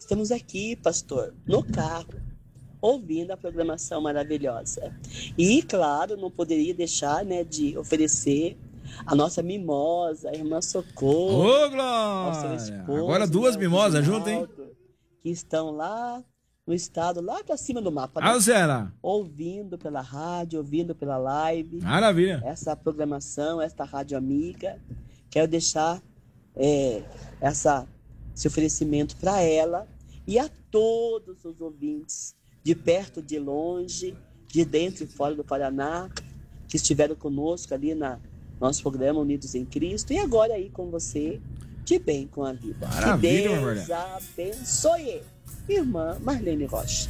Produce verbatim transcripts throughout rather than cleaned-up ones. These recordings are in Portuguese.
estamos aqui, pastor, no carro, ouvindo a programação maravilhosa. E, claro, não poderia deixar, né, de oferecer a nossa mimosa, a irmã Socorro. Ô, Glória! Esposo, agora duas né, mimosas juntas, hein? Que estão lá no estado, lá pra cima do mapa. Ah, né? será? Ouvindo pela rádio, ouvindo pela live. Maravilha. Essa programação, esta rádio amiga. Quero deixar é, essa, esse oferecimento para ela e a todos os ouvintes, de perto, de longe, de dentro e fora do Paraná, que estiveram conosco ali na nosso programa Unidos em Cristo, e agora aí com você, de bem com a vida. Maravilha, que Deus abençoe, irmã Marlene Rocha.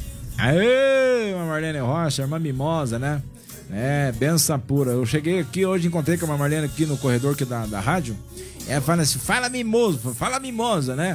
Aê, irmã Marlene Rocha, irmã mimosa, né? É, benção pura. Eu cheguei aqui hoje, encontrei com a irmã Marlene aqui no corredor aqui da, da rádio. Ela fala assim, fala mimoso, fala mimosa, né?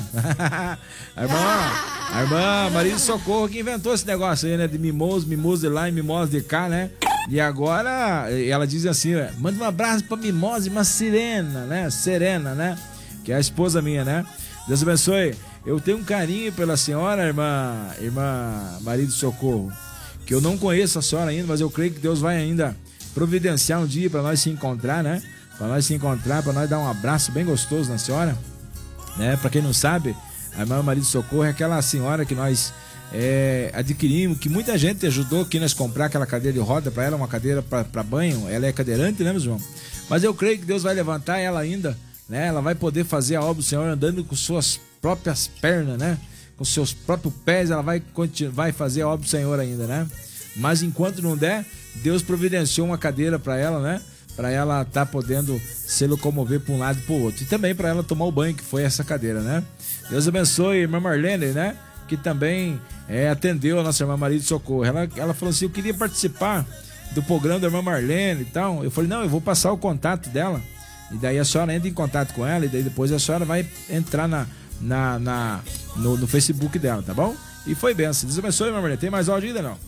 a irmã, a irmã Maria de Socorro que inventou esse negócio aí, né? De mimoso, mimoso de lá e mimoso de cá, né? E agora ela diz assim, manda um abraço pra mimosa e uma Sirena, né? Serena, né? Que é a esposa minha, né? Deus abençoe. Eu tenho um carinho pela senhora, irmã, irmã Maria de Socorro, que eu não conheço a senhora ainda, mas eu creio que Deus vai ainda providenciar um dia para nós se encontrar, né? Para nós se encontrar, para nós dar um abraço bem gostoso na senhora, né? Para quem não sabe, a irmã Maria de Socorro é aquela senhora que nós é, adquirimos, que muita gente ajudou aqui nós comprar aquela cadeira de roda para ela, uma cadeira para banho. Ela é cadeirante, né, meu irmão? Mas eu creio que Deus vai levantar ela ainda, né? Ela vai poder fazer a obra do Senhor andando com suas próprias pernas, né? Com seus próprios pés, ela vai, vai fazer a obra do Senhor ainda, né? Mas enquanto não der, Deus providenciou uma cadeira para ela, né? Para ela estar tá podendo se locomover para um lado e para o outro. E também para ela tomar o banho, que foi essa cadeira, né? Deus abençoe a irmã Marlene, né? Que também é, atendeu a nossa irmã Maria de Socorro. Ela, ela falou assim, eu queria participar do programa da irmã Marlene e tal. Eu falei, não, eu vou passar o contato dela. E daí a senhora entra em contato com ela. E daí depois a senhora vai entrar na, na, na, no, no Facebook dela, tá bom? E foi benção. Deus abençoe, irmã Marlene. Tem mais áudio ainda, não?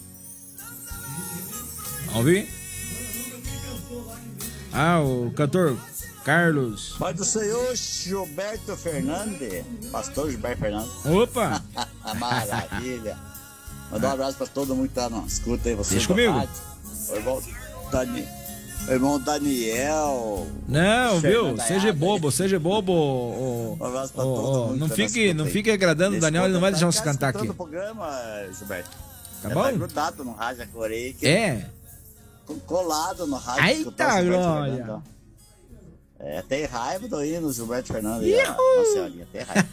Vamos ouvir? Ah, o cantor Carlos. Pai do Senhor Gilberto Fernandes. Pastor Gilberto Fernandes. Opa! Maravilha. Mandar um abraço pra todo mundo que tá na escuta aí. Você Deixa comigo. O irmão, Dani, o irmão Daniel. Não, viu? Seja bobo, seja bobo. Oh, um abraço pra oh, todo oh, mundo. não tá fique, não fique agradando o Daniel, ele não vai deixar você cantar aqui. O programa, Gilberto. Tá Já bom? tá grudado no rádio agora aí. Que É. Colado no rádio. Eita, glória. É, tem raiva do hino, Gilberto Fernandes. Nossa senhorinha, tem raiva.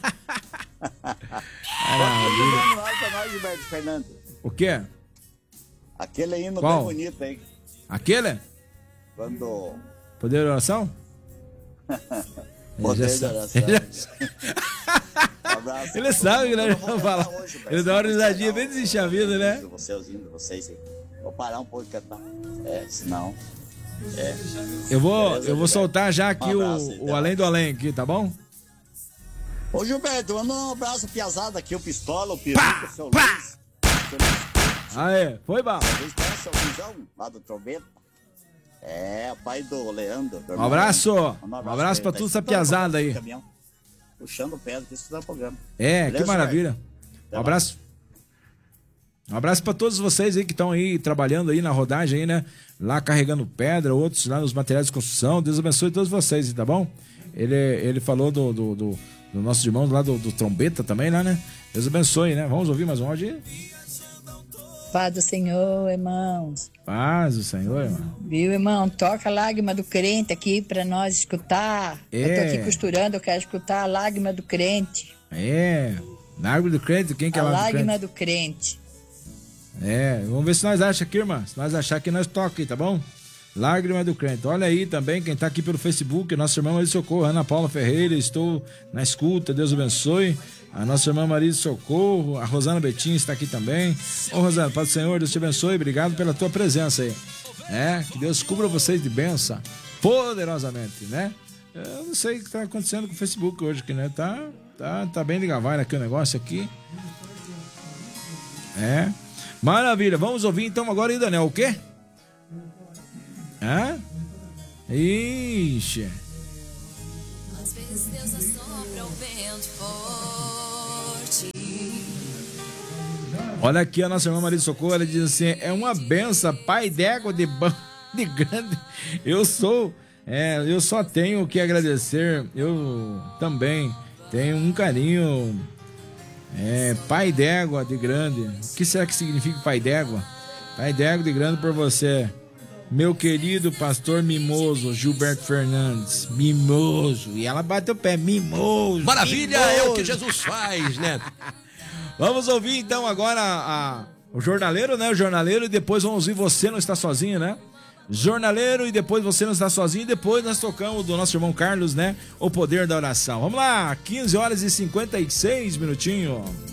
Maravilha. Pra nós, Gilberto Fernandes. O quê? Aquele hino Qual? bem bonito, hein? Aquele? Quando... Poder de oração? Poder de oração. Ele, um abraço, ele sabe que nós vamos falar. Hoje, ele dá uma risadinha bem desenchavido, né? Vocês ouvindo, vocês aí. Vou parar um pouco de cantar. É, senão... É. Eu vou, eu vou soltar já aqui um abraço, o, então. o Além do Além aqui, tá bom? Ô Gilberto, manda um abraço piazada aqui, o Pistola, o Peruca, o seu Luiz. Ah, é? Foi bom. Vocês conhecem o Luizão, lá do Trombeta? É, pai do Leandro. Do um abraço. Um abraço, um abraço pra tá toda essa piazada aí. Caminhão, puxando o pé do que estudar o programa. É, beleza, que maravilha. Um abraço. Um abraço para todos vocês aí que estão aí trabalhando aí na rodagem aí, né? Lá carregando pedra, outros lá nos materiais de construção. Deus abençoe todos vocês, tá bom? Ele, ele falou do, do, do, do nossos irmãos lá do, do Trombeta também lá, né? Deus abençoe, né? Vamos ouvir mais um áudio aí? Paz do Senhor, irmãos. Paz do Senhor, irmão. Viu, irmão? Toca a lágrima do crente aqui pra nós escutar. É. Eu tô aqui costurando, eu quero escutar a lágrima do crente. É. Lágrima do crente, quem que é a a lágrima, lágrima do crente? do crente. É, vamos ver se nós achamos aqui, irmã. Se nós achar aqui, nós toca aqui, tá bom? Lágrima do crente. Olha aí também quem tá aqui pelo Facebook, nossa irmã Maria de Socorro, Ana Paula Ferreira, estou na escuta, Deus abençoe. A nossa irmã Maria de Socorro, a Rosana Betim está aqui também. Ô Rosana, Pai do Senhor, Deus te abençoe, obrigado pela tua presença aí. É, que Deus cubra vocês de bênção, poderosamente, né? Eu não sei o que tá acontecendo com o Facebook hoje aqui, né? Tá, tá, tá bem de gavar aqui o negócio aqui. É. Maravilha, vamos ouvir então agora aí, Daniel, o quê? Hã? Ixi. Às vezes Deus assopra o vento forte Olha aqui a nossa irmã Maria de Socorro, ela diz assim, é uma benção, pai d'égua de bom, de grande. Eu sou, é, eu só tenho que agradecer, eu também tenho um carinho, é, pai d'égua de grande. O que será que significa pai d'égua? Pai d'égua de grande por você. Meu querido pastor Mimoso, Gilberto Fernandes, Mimoso. E ela bateu o pé, Mimoso. Maravilha, Mimoso. é o que Jesus faz, né? Vamos ouvir então agora a, o jornaleiro, né? O jornaleiro, e depois vamos ouvir Você Não Está Sozinho, né? Jornaleiro, e depois Você Não Está Sozinho, e depois nós tocamos do nosso irmão Carlos, né? O Poder da Oração. Vamos lá, quinze horas e cinquenta e seis minutinhos.